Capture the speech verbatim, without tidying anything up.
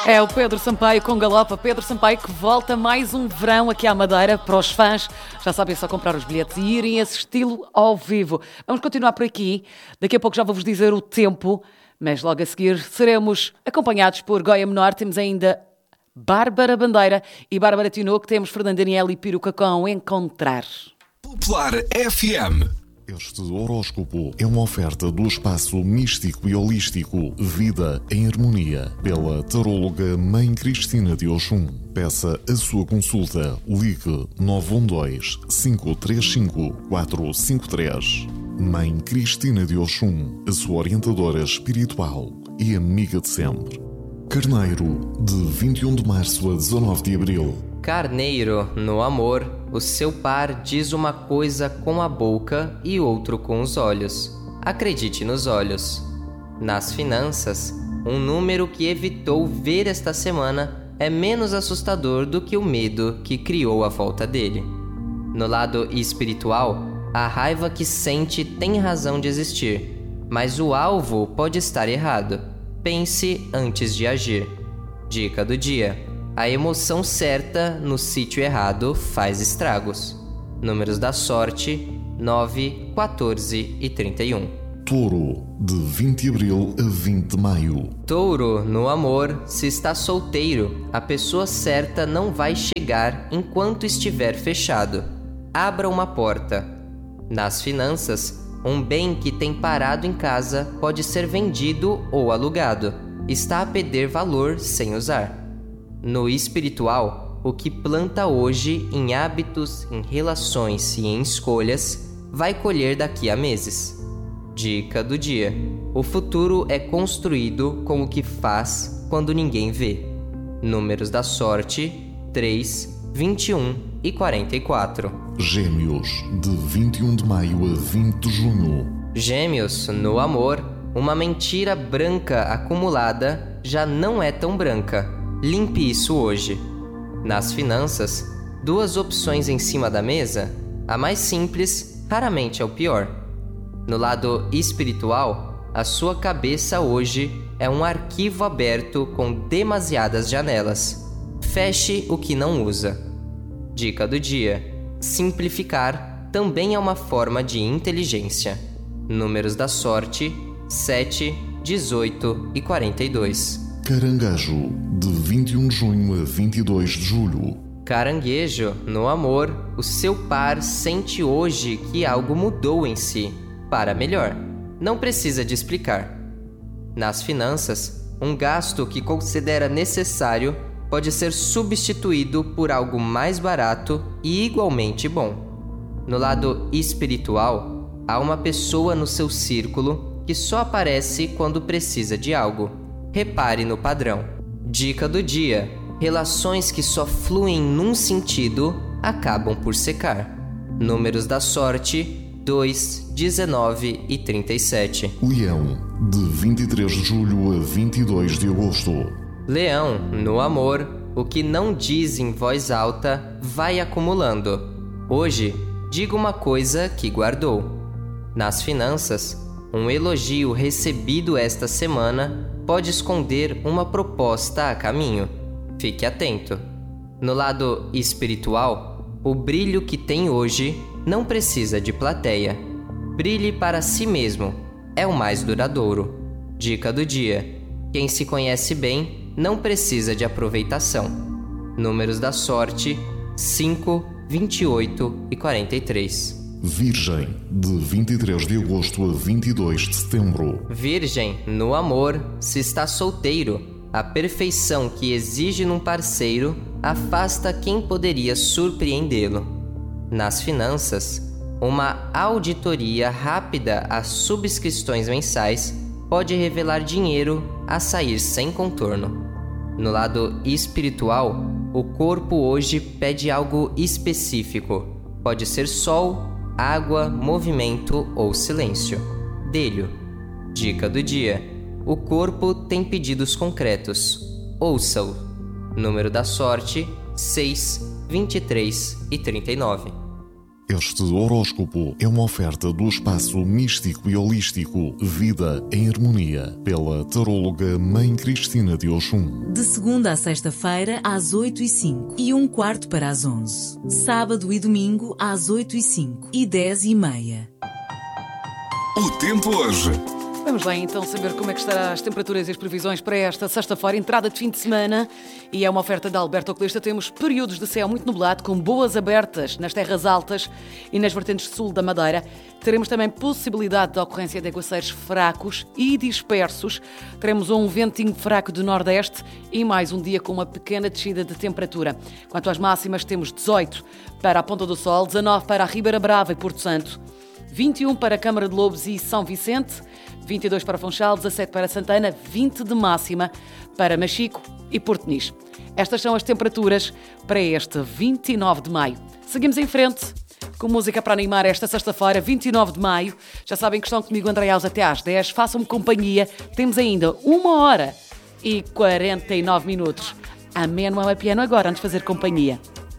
É o Pedro Sampaio com Galopa. Pedro Sampaio que volta mais um verão aqui à Madeira para os fãs. Já sabem, é só comprar os bilhetes e irem assisti-lo ao vivo. Vamos continuar por aqui. Daqui a pouco já vou-vos dizer o tempo, mas logo a seguir seremos acompanhados por Goia Menor. Temos ainda Bárbara Bandeira e Bárbara Tinoco. Temos Fernando Daniel e Peruca com Encontrar. Popular F M. Este horóscopo é uma oferta do espaço místico e holístico Vida em Harmonia, pela taróloga Mãe Cristina de Oxum. Peça a sua consulta. Ligue nove um dois, cinco três cinco, quatro cinco três. Mãe Cristina de Oxum, a sua orientadora espiritual e amiga de sempre. Carneiro, de vinte e um de março a dezanove de abril. Carneiro, no amor, o seu par diz uma coisa com a boca e outro com os olhos. Acredite nos olhos. Nas finanças, um número que evitou ver esta semana é menos assustador do que o medo que criou a volta dele. No lado espiritual, a raiva que sente tem razão de existir, mas o alvo pode estar errado. Pense antes de agir. Dica do dia: a emoção certa no sítio errado faz estragos. Números da sorte: nove, quatorze e trinta e um. Touro, de vinte de abril a vinte de maio. Touro, no amor, se está solteiro, a pessoa certa não vai chegar enquanto estiver fechado. Abra uma porta. Nas finanças, um bem que tem parado em casa pode ser vendido ou alugado. Está a perder valor sem usar. No espiritual, o que planta hoje em hábitos, em relações e em escolhas, vai colher daqui a meses. Dica do dia: o futuro é construído com o que faz quando ninguém vê. Números da sorte: três, vinte e um e quarenta e quatro. Gêmeos, de vinte e um de maio a vinte de junho. Gêmeos, no amor, uma mentira branca acumulada já não é tão branca. Limpe isso hoje. Nas finanças, duas opções em cima da mesa. A mais simples raramente é o pior. No lado espiritual, a sua cabeça hoje é um arquivo aberto com demasiadas janelas. Feche o que não usa. Dica do dia: simplificar também é uma forma de inteligência. Números da sorte: sete, dezoito e quarenta e dois. Caranguejo, de vinte e um de junho a vinte e dois de julho. Caranguejo, no amor, o seu par sente hoje que algo mudou em si, para melhor. Não precisa de explicar. Nas finanças, um gasto que considera necessário pode ser substituído por algo mais barato e igualmente bom. No lado espiritual, há uma pessoa no seu círculo que só aparece quando precisa de algo. Repare no padrão. Dica do dia: relações que só fluem num sentido acabam por secar. Números da sorte: dois, dezenove e trinta e sete. Leão, de vinte e três de julho a vinte e dois de agosto. Leão, no amor, o que não diz em voz alta vai acumulando. Hoje, diga uma coisa que guardou. Nas finanças, um elogio recebido esta semana pode esconder uma proposta a caminho. Fique atento. No lado espiritual, o brilho que tem hoje não precisa de plateia. Brilhe para si mesmo. É o mais duradouro. Dica do dia: quem se conhece bem não precisa de aproveitação. Números da sorte: cinco, vinte e oito e quarenta e três. Virgem, de vinte e três de agosto a vinte e dois de setembro. Virgem, no amor, se está solteiro, a perfeição que exige num parceiro afasta quem poderia surpreendê-lo. Nas finanças, uma auditoria rápida às subscrições mensais pode revelar dinheiro a sair sem contorno. No lado espiritual, o corpo hoje pede algo específico. Pode ser sol, água, movimento ou silêncio. Dê-lhe. Dica do dia: o corpo tem pedidos concretos. Ouça-o. Número da sorte: seis, vinte e três e trinta e nove. Este horóscopo é uma oferta do espaço místico e holístico Vida em Harmonia, pela taróloga Mãe Cristina de Oxum. De segunda a sexta-feira, às oito e cinco e um quarto para as onze. Sábado e domingo, às oito e cinco e dez e meia. O tempo hoje. Vamos lá então saber como é que estarão as temperaturas e as previsões para esta sexta-feira, entrada de fim de semana. E é uma oferta da Alberto Oculista. Temos períodos de céu muito nublado, com boas abertas nas terras altas e nas vertentes sul da Madeira. Teremos também possibilidade de ocorrência de aguaceiros fracos e dispersos. Teremos um ventinho fraco do nordeste e mais um dia com uma pequena descida de temperatura. Quanto às máximas, temos dezoito para a Ponta do Sol, dezanove para a Ribeira Brava e Porto Santo, vinte e um para a Câmara de Lobos e São Vicente, vinte e dois para Funchal, dezassete para Santana, vinte de máxima para Machico e Porto Nis. Estas são as temperaturas para este vinte e nove de maio. Seguimos em frente com música para animar esta sexta-feira, vinte e nove de maio. Já sabem que estão comigo, André Alves, até às dez. Façam-me companhia. Temos ainda uma hora e quarenta e nove minutos. Ameno ao piano agora, antes de fazer companhia.